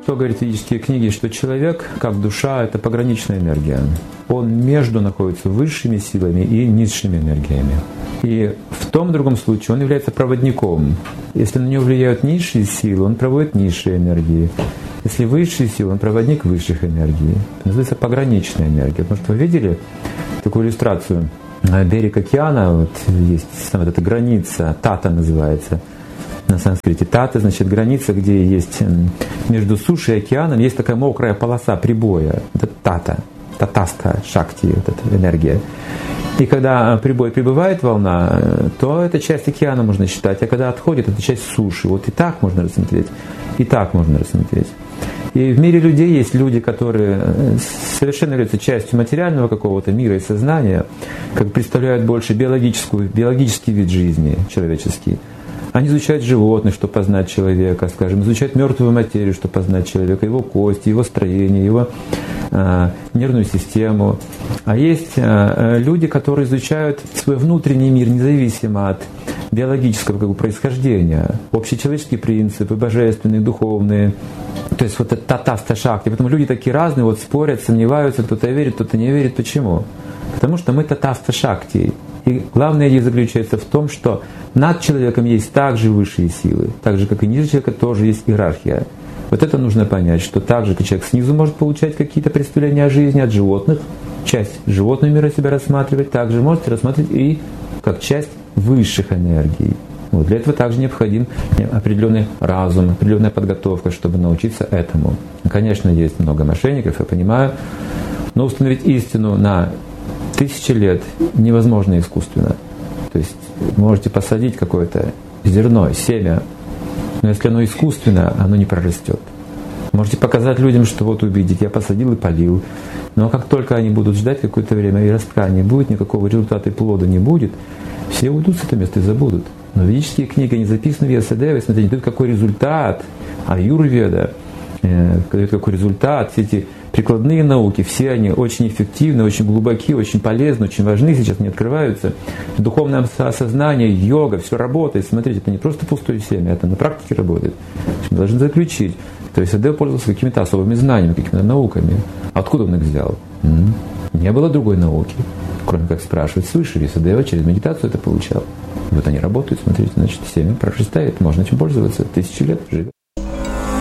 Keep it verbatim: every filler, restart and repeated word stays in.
Что говорят ведические книги, что человек, как душа, это пограничная энергия. Он между находится высшими силами и низшими энергиями. И в том другом случае он является проводником. Если на него влияют низшие силы, он проводит низшие энергии. Если высшие силы, он проводник высших энергий. Это называется пограничная энергия. Потому что вы видели такую иллюстрацию? Берег океана, вот есть вот эта граница, тата называется. На санскрите тата, значит, граница, где есть между сушей и океаном, есть такая мокрая полоса прибоя. Это тата, татаста, шакти, вот эта энергия. И когда прибой прибывает волна, то это часть океана можно считать, а когда отходит, это часть суши. Вот и так можно рассмотреть, и так можно рассмотреть. И в мире людей есть люди, которые совершенно являются частью материального какого-то мира и сознания, как представляют больше биологическую, биологический вид жизни человеческий. Они изучают животных, чтобы познать человека, скажем, изучают мертвую материю, чтобы познать человека, его кости, его строение, его э, нервную систему. А есть э, люди, которые изучают свой внутренний мир независимо от биологического как бы, происхождения, общечеловеческие принципы, божественные, духовные. То есть вот это татаста шакти. Поэтому люди такие разные, вот спорят, сомневаются, кто-то верит, кто-то не верит. Почему? Потому что мы татаста шакти. И главная идея заключается в том, что над человеком есть также высшие силы, так же, как и ниже человека тоже есть иерархия. Вот это нужно понять, что так же, как человек снизу может получать какие-то представления о жизни от животных, часть животного мира себя рассматривать, также можете рассматривать и как часть высших энергий. Вот. Для этого также необходим определенный разум, определенная подготовка, чтобы научиться этому. Конечно, есть много мошенников, я понимаю, но установить истину на тысячи лет невозможно искусственно. То есть можете посадить какое-то зерно, семя, но если оно искусственно, оно не прорастет. Можете показать людям, что вот увидеть, я посадил и полил. Но как только они будут ждать какое-то время, и ростка не будет, никакого результата и плода не будет, все уйдут с этого места и забудут. Но ведические книги не записаны в Вьясадеве, смотрите, дают какой результат, аюрведа э, дает какой результат, все эти прикладные науки, все они очень эффективны, очень глубоки, очень полезны, очень важны, сейчас не открываются. Духовное осознание, йога, все работает. Смотрите, это не просто пустое семя, это на практике работает. Мы должны заключить. То есть Вьясадева пользовался какими-то особыми знаниями, какими-то науками. Откуда он их взял? М-м? Не было другой науки, кроме как спрашивать свыше. Вьясадева через медитацию это получал. Вот они работают, смотрите, значит, семя прорастает, можно этим пользоваться, тысячи лет живет.